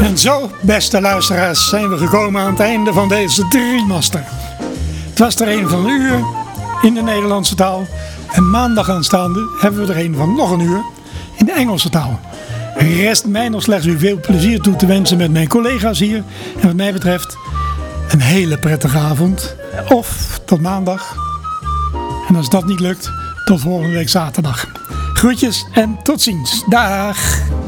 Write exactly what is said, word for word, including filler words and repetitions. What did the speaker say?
En zo, beste luisteraars, zijn we gekomen aan het einde van deze driemaster. Het was er een van een uur in de Nederlandse taal. En maandag aanstaande hebben we er een van nog een uur in de Engelse taal. Rest mij nog slechts u veel plezier toe te wensen met mijn collega's hier. En wat mij betreft een hele prettige avond. Of tot maandag. En als dat niet lukt, tot volgende week zaterdag. Groetjes en tot ziens. Dag!